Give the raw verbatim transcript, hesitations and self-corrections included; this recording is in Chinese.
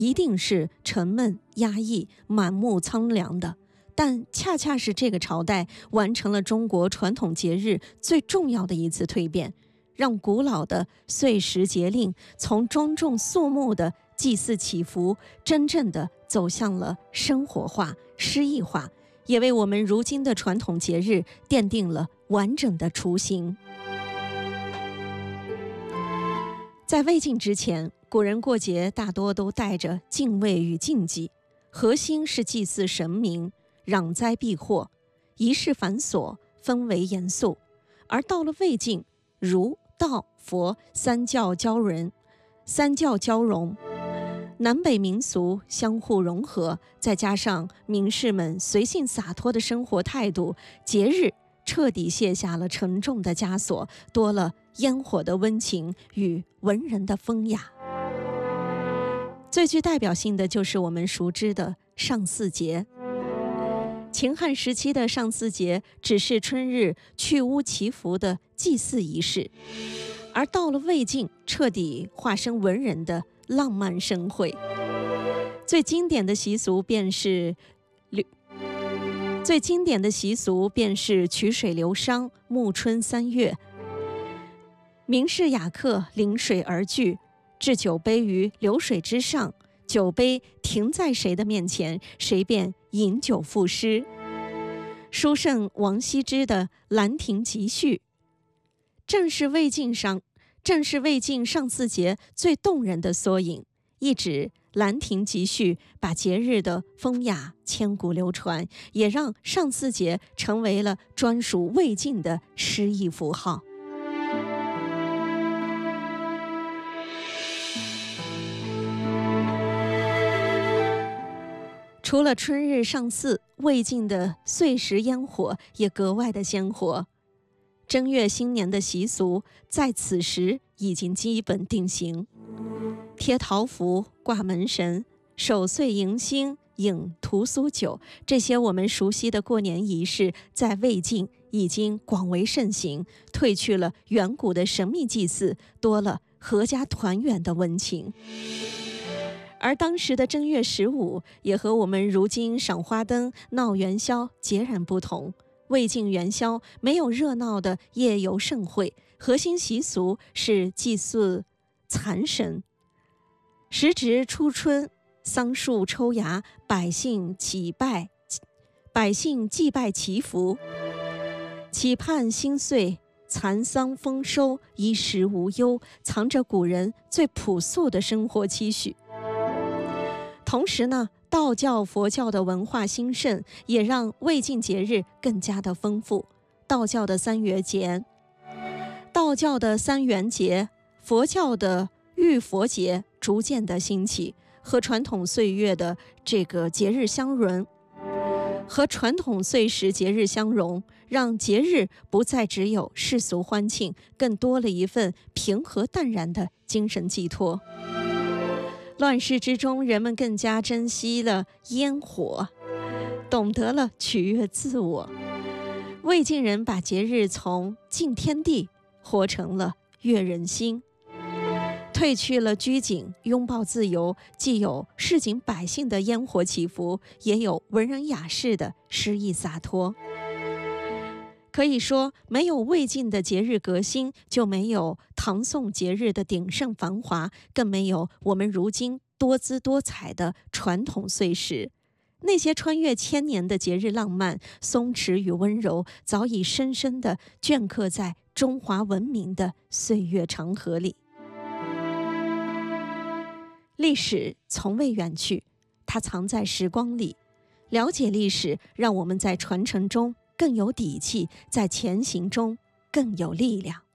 一定是沉闷、压抑、满目苍凉的。但恰恰是这个朝代完成了中国传统节日最重要的一次蜕变，让古老的岁时节令从庄重肃穆的祭祀祈福，真正的走向了生活化、诗意化，也为我们如今的传统节日奠定了完整的雏形。在魏晋之前，古人过节大多都带着敬畏与禁忌，核心是祭祀神明，攘灾避祸，仪式繁琐，氛围严肃。而到了魏晋，儒、道、佛三教交融，三教交融，南北民俗相互融合，再加上名士们随性洒脱的生活态度，节日彻底卸下了沉重的枷锁，多了烟火的温情与文人的风雅。最具代表性的就是我们熟知的上巳节。秦汉时期的上巳节只是春日去污祈福的祭祀仪式，而到了魏晋，彻底化身文人的浪漫盛会。最经典的习俗便是最经典的习俗便是曲水流觞，暮春三月，名士雅客临水而聚，置酒杯于流水之上，酒杯停在谁的面前，谁便饮酒赋诗。书圣王羲之的《兰亭集序》，正是魏晋上，正是魏晋上巳节最动人的缩影。一指《兰亭集序》把节日的风雅千古流传，也让上巳节成为了专属魏晋的诗意符号。除了春日上巳，魏晋的岁时烟火也格外的鲜活。正月新年的习俗在此时已经基本定型，贴桃符、挂门神、守岁迎新、饮屠苏酒，这些我们熟悉的过年仪式，在魏晋已经广为盛行，褪去了远古的神秘祭祀，多了阖家团圆的温情。而当时的正月十五也和我们如今赏花灯、闹元宵截然不同。魏晋元宵没有热闹的夜游盛会，核心习俗是祭祀蚕神。时值初春，桑树抽芽，百姓祈拜，百姓祭拜祈福，期盼新岁蚕桑丰收，衣食无忧，藏着古人最朴素的生活期许。同时呢，道教、佛教的文化兴盛，也让魏晋节日更加的丰富。道教的三元节，道教的三元节，佛教的浴佛节逐渐的兴起，和传统岁月的这个节日相融，和传统岁时节日相融，让节日不再只有世俗欢庆，更多了一份平和淡然的精神寄托。乱世之中，人们更加珍惜了烟火，懂得了取悦自我。魏晋人把节日从敬天地活成了悦人心，褪去了拘谨，拥抱自由，既有市井百姓的烟火祈福，也有文人雅士的诗意洒脱。可以说，没有魏晋的节日革新，就没有唐宋节日的鼎盛繁华，更没有我们如今多姿多彩的传统岁时。那些穿越千年的节日浪漫、松弛与温柔，早已深深地镌刻在中华文明的岁月长河里。历史从未远去，它藏在时光里。了解历史，让我们在传承中更有底气，在前行中更有力量。